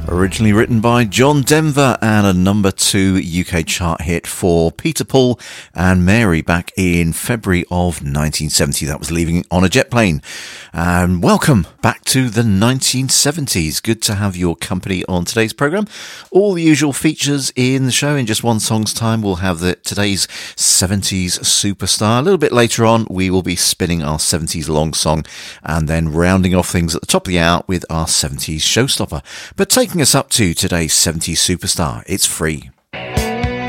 Originally written by John Denver and a number 2 UK chart hit for Peter, Paul and Mary back in February of 1970. That was Leaving on a Jet Plane. And welcome back to the 1970s. Good to have your company on today's programme. All the usual features in the show. In just one song's time, we'll have today's 70s superstar. A little bit later on, we will be spinning our 70s long song and then rounding off things at the top of the hour with our 70s showstopper. But taking us up to today's 70s superstar, it's Free.